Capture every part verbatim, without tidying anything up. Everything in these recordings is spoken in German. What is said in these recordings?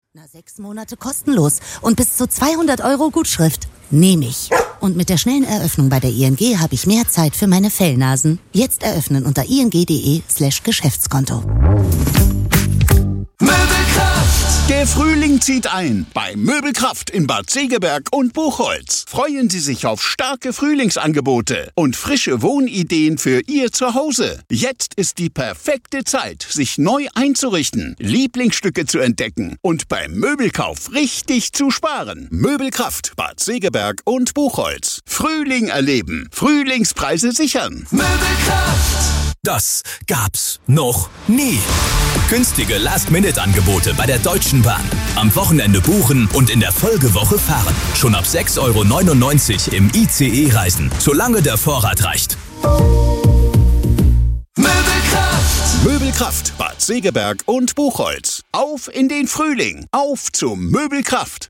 Na, sechs Monate kostenlos und bis zu zweihundert Euro Gutschrift. Nehme ich. Und mit der schnellen Eröffnung bei der I N G habe ich mehr Zeit für meine Fellnasen. Jetzt eröffnen unter ing.de slash Geschäftskonto. Möbelkraft! Der Frühling zieht ein bei Möbelkraft in Bad Segeberg und Buchholz. Freuen Sie sich auf starke Frühlingsangebote und frische Wohnideen für Ihr Zuhause. Jetzt ist die perfekte Zeit, sich neu einzurichten, Lieblingsstücke zu entdecken und beim Möbelkauf richtig zu sparen. Möbelkraft Bad Segeberg und Buchholz. Frühling erleben, Frühlingspreise sichern. Möbelkraft! Das gab's noch nie. Günstige Last-Minute-Angebote bei der Deutschen Bahn. Am Wochenende buchen und in der Folgewoche fahren. Schon ab sechs Euro neunundneunzig im I C E reisen, solange der Vorrat reicht. Möbelkraft! Möbelkraft Bad Segeberg und Buchholz. Auf in den Frühling. Auf zum Möbelkraft.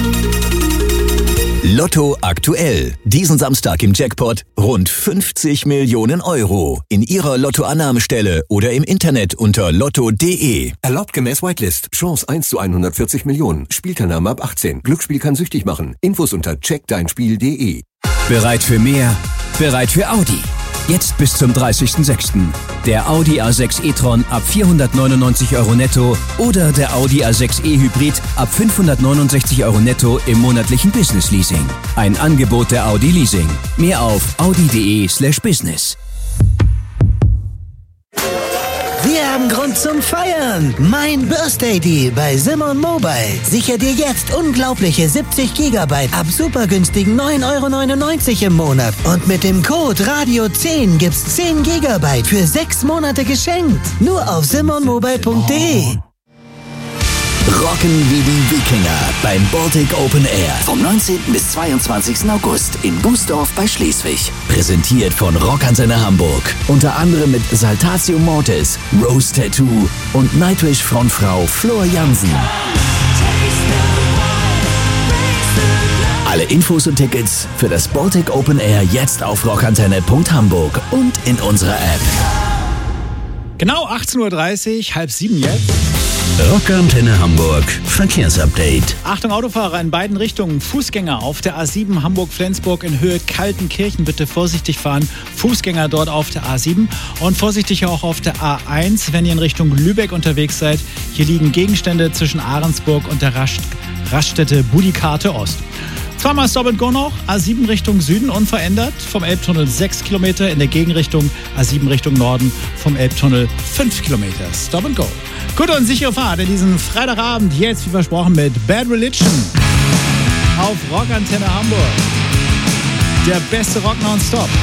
Lotto aktuell. Diesen Samstag im Jackpot rund fünfzig Millionen Euro. In Ihrer Lottoannahmestelle oder im Internet unter lotto punkt de. Erlaubt gemäß Whitelist. Chance eins zu hundertvierzig Millionen. Spielteilnahme ab achtzehn. Glücksspiel kann süchtig machen. Infos unter check dein spiel punkt de. Bereit für mehr? Bereit für Audi. Jetzt bis zum dreißigsten sechsten Der Audi A sechs e-tron ab vierhundertneunundneunzig Euro netto oder der Audi A sechs e Hybrid ab fünfhundertneunundsechzig Euro netto im monatlichen Business Leasing. Ein Angebot der Audi Leasing. Mehr auf audi punkt de slash business. Wir haben Grund zum Feiern. Mein Birthday Deal bei Simon Mobile. Sicher dir jetzt unglaubliche siebzig Gigabyte ab super günstigen neun Euro neunundneunzig im Monat. Und mit dem Code Radio zehn gibt's zehn Gigabyte für sechs Monate geschenkt. Nur auf simon mobile punkt de. Rocken wie die Wikinger beim Baltic Open Air. Vom neunzehnten bis zweiundzwanzigsten August in Bußdorf bei Schleswig. Präsentiert von Rockantenne Hamburg. Unter anderem mit Saltatio Mortis, Rose Tattoo und Nightwish Frontfrau Flor Jansen. Alle Infos und Tickets für das Baltic Open Air jetzt auf rockantenne punkt hamburg und in unserer App. Genau achtzehn Uhr dreißig, halb sieben jetzt. Rockantenne Hamburg Verkehrsupdate. Achtung Autofahrer in beiden Richtungen. Fußgänger auf der A sieben Hamburg-Flensburg in Höhe Kaltenkirchen. Bitte vorsichtig fahren. Fußgänger dort auf der A sieben. Und vorsichtig auch auf der A eins, wenn ihr in Richtung Lübeck unterwegs seid. Hier liegen Gegenstände zwischen Ahrensburg und der Rast- Raststätte Budikarte Ost. Zweimal Stop and Go noch. A sieben Richtung Süden unverändert. Vom Elbtunnel sechs Kilometer. In der Gegenrichtung A sieben Richtung Norden. Vom Elbtunnel fünf Kilometer. Stop and Go. Gute und sichere Fahrt in diesen Freitagabend. Jetzt, wie versprochen, mit Bad Religion. Auf Rockantenne Hamburg. Der beste Rock nonstop.